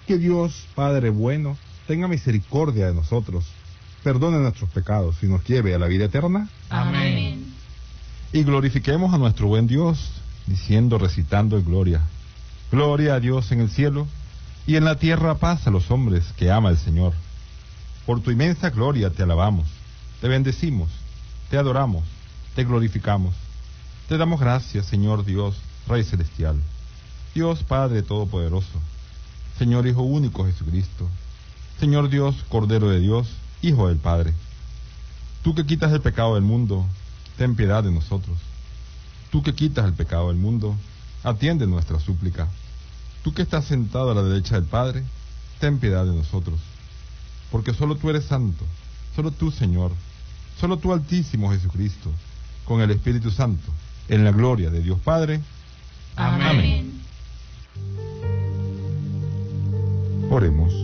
Que Dios, Padre bueno, tenga misericordia de nosotros, perdone nuestros pecados y nos lleve a la vida eterna. Amén. Y glorifiquemos a nuestro buen Dios, diciendo, recitando en gloria. Gloria a Dios en el cielo, y en la tierra paz a los hombres que ama el Señor. Por tu inmensa gloria te alabamos, te bendecimos, te adoramos, te glorificamos. Te damos gracias, Señor Dios, Rey Celestial, Dios Padre Todopoderoso, Señor Hijo único Jesucristo, Señor Dios, Cordero de Dios, Hijo del Padre. Tú que quitas el pecado del mundo, ten piedad de nosotros. Tú que quitas el pecado del mundo, atiende nuestra súplica. Tú que estás sentado a la derecha del Padre, ten piedad de nosotros. Porque solo tú eres santo, solo tú, Señor, solo tú, Altísimo Jesucristo, con el Espíritu Santo, en la gloria de Dios Padre. Amén. Amén. Oremos.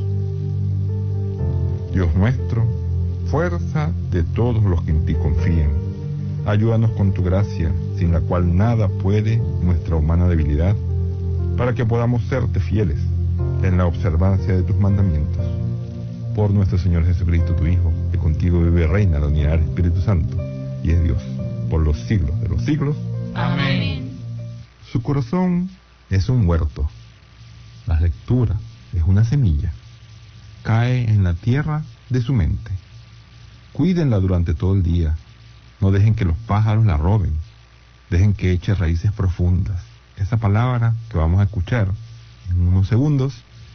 Dios nuestro, fuerza de todos los que en ti confían, ayúdanos con tu gracia, sin la cual nada puede nuestra humana debilidad, para que podamos serte fieles en la observancia de tus mandamientos. Por nuestro Señor Jesucristo, tu Hijo, que contigo vive y reina en la unidad del Espíritu Santo, y es Dios, por los siglos de los siglos. Amén. Su corazón es un huerto. La lectura es una semilla. Cae en la tierra de su mente. Cuídenla durante todo el día. No dejen que los pájaros la roben. Dejen que eche raíces profundas. Esa palabra que vamos a escuchar en unos segundos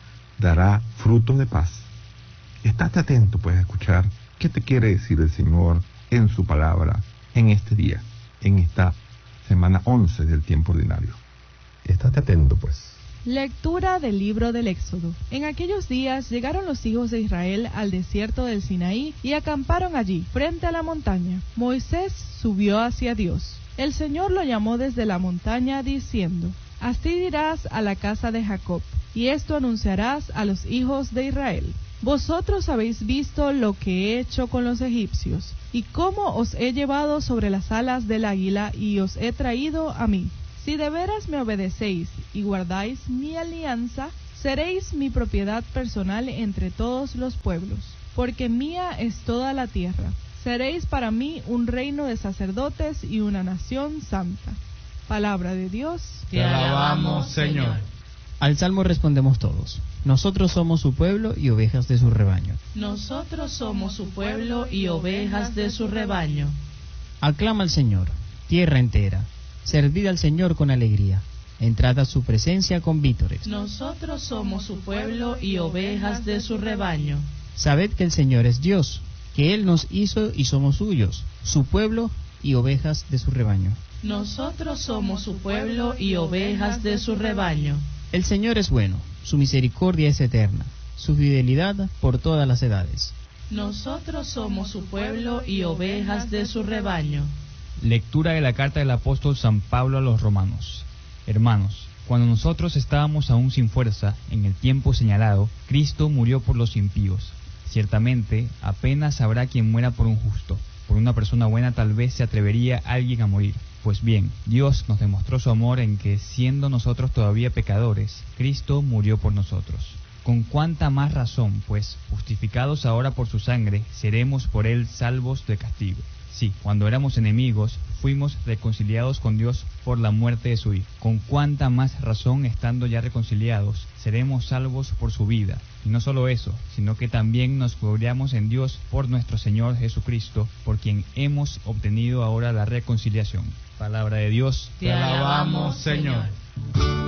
dará frutos de paz. Estate atento, pues, a escuchar qué te quiere decir el Señor en su palabra en este día, en esta semana 11 del tiempo ordinario. Estate atento, pues. Lectura del libro del Éxodo. En aquellos días llegaron los hijos de Israel al desierto del Sinaí y acamparon allí, frente a la montaña. Moisés subió hacia Dios. El Señor lo llamó desde la montaña, diciendo: Así dirás a la casa de Jacob, y esto anunciarás a los hijos de Israel. Vosotros habéis visto lo que he hecho con los egipcios, y cómo os he llevado sobre las alas del águila y os he traído a mí. Si de veras me obedecéis y guardáis mi alianza, seréis mi propiedad personal entre todos los pueblos, porque mía es toda la tierra. Seréis para mí un reino de sacerdotes y una nación santa. Palabra de Dios. Te alabamos, Señor. Al salmo respondemos todos: nosotros somos su pueblo y ovejas de su rebaño. Nosotros somos su pueblo y ovejas de su rebaño. Aclama al Señor, tierra entera. Servid al Señor con alegría. Entrad a su presencia con vítores. Nosotros somos su pueblo y ovejas de su rebaño. Sabed que el Señor es Dios, que Él nos hizo y somos suyos, su pueblo y ovejas de su rebaño. Nosotros somos su pueblo y ovejas de su rebaño. El Señor es bueno, su misericordia es eterna, su fidelidad por todas las edades. Nosotros somos su pueblo y ovejas de su rebaño. Lectura de la carta del apóstol San Pablo a los romanos. Hermanos, cuando nosotros estábamos aún sin fuerza, en el tiempo señalado, Cristo murió por los impíos. Ciertamente, apenas habrá quien muera por un justo. Por una persona buena tal vez se atrevería alguien a morir. Pues bien, Dios nos demostró su amor en que, siendo nosotros todavía pecadores, Cristo murió por nosotros. Con cuánta más razón, pues, justificados ahora por su sangre, seremos por él salvos de castigo. Sí, cuando éramos enemigos, fuimos reconciliados con Dios por la muerte de su Hijo. Con cuánta más razón, estando ya reconciliados, seremos salvos por su vida. Y no solo eso, sino que también nos gloriamos en Dios por nuestro Señor Jesucristo, por quien hemos obtenido ahora la reconciliación. Palabra de Dios. Te alabamos, Señor.